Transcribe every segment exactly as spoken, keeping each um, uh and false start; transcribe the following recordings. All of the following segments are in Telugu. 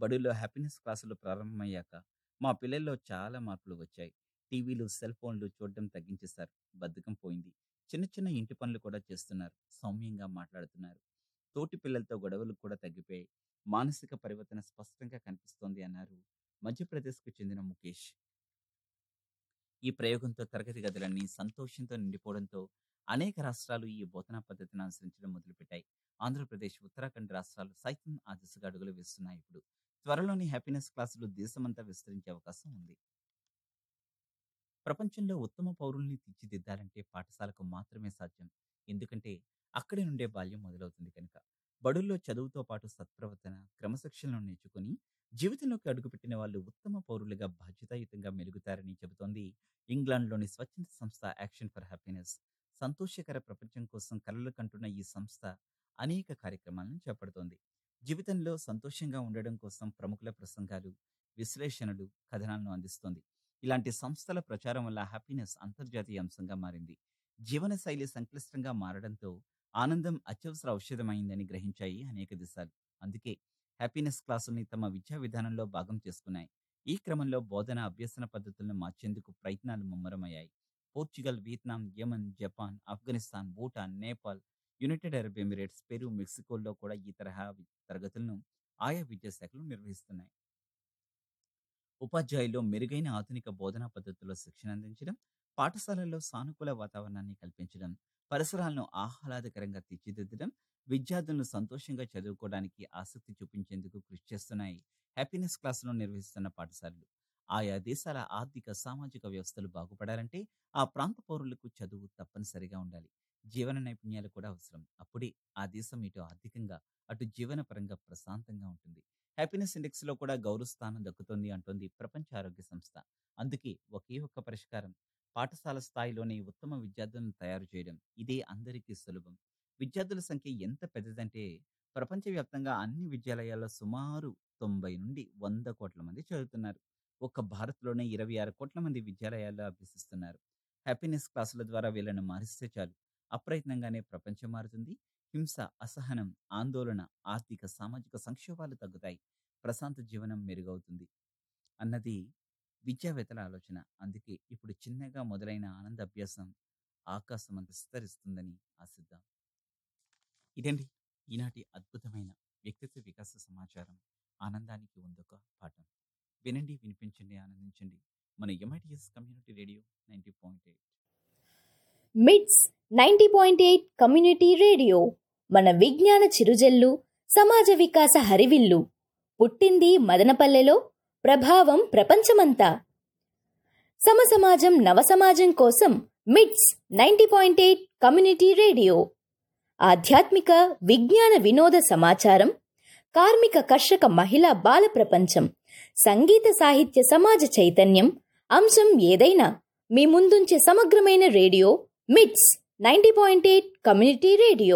బడుల్లో హ్యాపీనెస్ క్లాసులు ప్రారంభమయ్యాక మా పిల్లల్లో చాలా మార్పులు వచ్చాయి. టీవీలు, సెల్ ఫోన్లు చూడడం తగ్గించేశారు. బద్ధకం పోయింది. చిన్న చిన్న ఇంటి పనులు కూడా చేస్తున్నారు. సౌమ్యంగా మాట్లాడుతున్నారు. తోటి పిల్లలతో గొడవలు కూడా తగ్గిపోయాయి. మానసిక పరివర్తన స్పష్టంగా కనిపిస్తోంది అన్నారు మధ్యప్రదేశ్కు చెందిన ముఖేష్. ఈ ప్రయోగంతో తరగతి గదులన్నీ సంతోషంతో నిండిపోవడంతో అనేక రాష్ట్రాలు ఈ బోధనా పద్ధతిని అనుసరించడం మొదలుపెట్టాయి. ఆంధ్రప్రదేశ్, ఉత్తరాఖండ్ రాష్ట్రాలు సైతం ఆ దిశగా అడుగులు వేస్తున్నాయి. ఇప్పుడు త్వరలోని హ్యాపీనెస్ క్లాసులు దేశమంతా విస్తరించే అవకాశం ఉంది. ప్రపంచంలో ఉత్తమ పౌరుల్ని తీర్చిదిద్దాలంటే పాఠశాలకు మాత్రమే సాధ్యం. ఎందుకంటే అక్కడి నుండే బాల్యం మొదలవుతుంది కనుక. బడుల్లో చదువుతో పాటు సత్ప్రవర్తన, క్రమశిక్షణను నేర్చుకుని జీవితంలోకి అడుగుపెట్టిన వాళ్ళు ఉత్తమ పౌరులుగా బాధ్యతాయుతంగా మెలుగుతారని చెబుతోంది ఇంగ్లాండ్లోని స్వచ్ఛంద సంస్థ యాక్షన్ ఫర్ హ్యాపీనెస్. సంతోషకర ప్రపంచం కోసం కలలు కంటున్న ఈ సంస్థ అనేక కార్యక్రమాలను చేపడుతోంది. జీవితంలో సంతోషంగా ఉండడం కోసం ప్రముఖుల ప్రసంగాలు, విశ్లేషణలు, కథనాలను అందిస్తోంది. ఇలాంటి సంస్థల ప్రచారం వల్ల హ్యాపీనెస్ అంతర్జాతీయ అంశంగా మారింది. జీవనశైలి సంక్లిష్టంగా మారడంతో ఆనందం అత్యవసర ఔషధమైందని గ్రహించాయి అనేక దేశాలు. అందుకే హ్యాపీనెస్ క్లాసుల్ని తమ విద్యా విధానంలో భాగం చేసుకున్నాయి. ఈ క్రమంలో బోధన, అభ్యసన పద్ధతులను మార్చేందుకు ప్రయత్నాలు ముమ్మరమయ్యాయి. Portugal, Vietnam, Yemen, Japan, Afghanistan, Bhutan, Nepal, United Arab Emirates, Peru, మెక్సికోల్లో కూడా ఈ తరహా వి- తరగతులను ఆయా విద్యాశాఖలు నిర్వహిస్తున్నాయి. ఉపాధ్యాయుల్లో మెరుగైన ఆధునిక బోధనా పద్ధతుల్లో శిక్షణ అందించడం, పాఠశాలల్లో సానుకూల వాతావరణాన్ని కల్పించడం, పరిసరాలను ఆహ్లాదకరంగా తీర్చిదిద్దడం, విద్యార్థులను సంతోషంగా చదువుకోవడానికి ఆసక్తి చూపించేందుకు కృషి చేస్తున్నాయి హ్యాపీనెస్ క్లాసులను నిర్వహిస్తున్న పాఠశాలలు. ఆయా దేశాల ఆర్థిక, సామాజిక వ్యవస్థలు బాగుపడాలంటే ఆ ప్రాంత పౌరులకు చదువు తప్పనిసరిగా ఉండాలి. జీవన నైపుణ్యాలు కూడా అవసరం. అప్పుడే ఆ దేశం ఇటు ఆర్థికంగా, అటు జీవనపరంగా ప్రశాంతంగా ఉంటుంది. హ్యాపీనెస్ ఇండెక్స్ లో కూడా గౌరవ స్థానం దక్కుతుంది అంటోంది ప్రపంచ ఆరోగ్య సంస్థ. అందుకే ఒకే ఒక్క పరిష్కారం: పాఠశాల స్థాయిలోనే ఉత్తమ విద్యార్థులను తయారు చేయడం. ఇదే అందరికీ సులభం. విద్యార్థుల సంఖ్య ఎంత పెద్దదంటే ప్రపంచవ్యాప్తంగా అన్ని విద్యాలయాల్లో సుమారు తొంభై నుండి వంద కోట్ల మంది చదువుతున్నారు. ఒక్క భారత్లోనే ఇరవై ఆరు కోట్ల మంది విద్యాలయాల్లో అభ్యసిస్తున్నారు. హ్యాపీనెస్ క్లాసుల ద్వారా వీళ్ళను మారిస్తే చాలు, అప్రయత్నంగానే ప్రపంచం మారుతుంది. హింస, అసహనం, ఆందోళన, ఆర్థిక, సామాజిక సంక్షోభాలు తగ్గుతాయి. ప్రశాంత జీవనం మెరుగవుతుంది అన్నది విద్యావేత్తల ఆలోచన. అందుకే ఇప్పుడు చిన్నగా మొదలైన ఆనంద అభ్యాసం ఆకాశమంత విస్తరిస్తుందని ఆశిద్దాం. ఇదండి ఈనాటి అద్భుతమైన వ్యక్తిత్వ వికాస సమాచారం. ఆనందానికి ఉందొక పాఠం. వినండి, వినిపించండి, ఆనందించండి. మన MITS community radio ninety point eight. మిట్స్ ninety point eight community radio మన విజ్ఞాన చిరుజల్లు, సమాజ వికాస హరివిల్లు. పుట్టింది మదనపల్లెలో, ప్రభావం ప్రపంచమంతా. సమసమాజం, నవసమాజం కోసం మిట్స్ ninety point eight community radio. ఆధ్యాత్మిక, విజ్ఞాన, వినోద సమాచారం, కార్మిక, కర్షక, మహిళా, బాల ప్రపంచం, సంగీత, సాహిత్య, సమాజ చైతన్యం. అంశం ఏదైనా మీ ముందుంచే సమగ్రమైన రేడియో మిట్స్ ninety point eight community radio.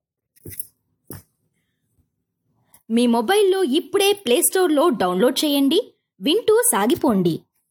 మీ మొబైల్లో ఇప్పుడే ప్లేస్టోర్లో డౌన్లోడ్ చేయండి, వింటూ సాగిపోండి.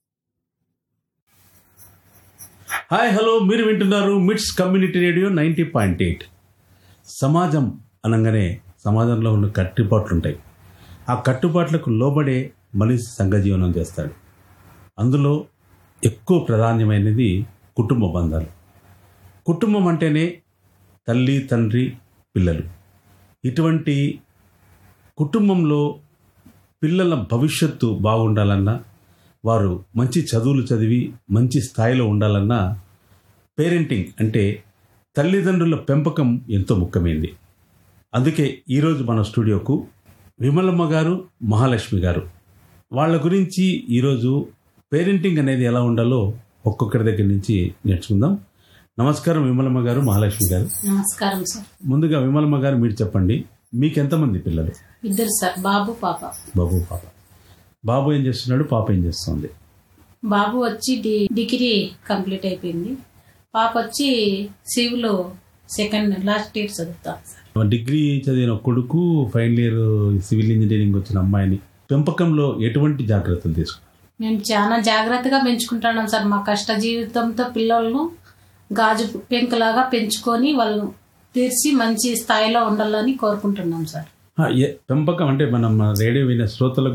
హాయ్, హలో, మీరు వింటున్నారు మిట్స్ community radio ninety point eight. సమాజం అనగానే సమాజంలో ఉన్న కట్టుబాట్లు ఉంటాయి. ఆ కట్టుబాట్లకు లోబడే మనిషి సంఘజీవనం చేస్తాడు. అందులో ఎక్కువ ప్రాధాన్యమైనది కుటుంబ బంధాలు. కుటుంబం అంటేనే తల్లి, తండ్రి, పిల్లలు. ఇటువంటి కుటుంబంలో పిల్లల భవిష్యత్తు బాగుండాలన్నా, వారు మంచి చదువులు చదివి మంచి స్థాయిలో ఉండాలన్నా పేరెంటింగ్ అంటే తల్లిదండ్రుల పెంపకం ఎంతో ముఖ్యమైనది. అందుకే ఈరోజు మన స్టూడియోకు విమలమ్మ గారు, మహాలక్ష్మి గారు, వాళ్ళ గురించి ఈరోజు పేరెంటింగ్ అనేది ఎలా ఉండాలో ఒక్కొక్కరి దగ్గర నుంచి నేర్చుకుందాం. నమస్కారం విమలమ్మ గారు, మహాలక్ష్మి గారు. నమస్కారం సార్. ముందుగా విమలమ్మ గారు మీరు చెప్పండి, మీకు ఎంతమంది పిల్లలు? ఇద్దరు సార్, బాబు పాప. బాబు పాప. బాబు ఏం చేస్తున్నాడు, పాప ఏం చేస్తుంది? బాబు వచ్చి డి- డిగ్రీ కంప్లీట్ అయిపోయింది. పాప వచ్చి సివిల్ సెకండ్ లాస్ట్ ఇయర్ చదువుతా సార్. డిగ్రీ చదివిన కొడుకు ఫైనల్ ఇయర్ సివిల్ ఇంజనీరింగ్ వచ్చిన అమ్మాయిని పెంపకంలో ఎటువంటి జాగ్రత్తలు తీసుకున్నారు? మేము చాలా జాగ్రత్తగా పెంచుకుంటున్నాం సార్. మా కష్ట జీవితంతో పిల్లలను గాజు పెంకులాగా పెంచుకొని వాళ్ళు తీర్చి మంచి స్థాయిలో ఉండాలని కోరుకుంటున్నాం సార్. ఆ, ఏ- పెంపకం అంటే మనం రేడియో వినే శ్రోతలకు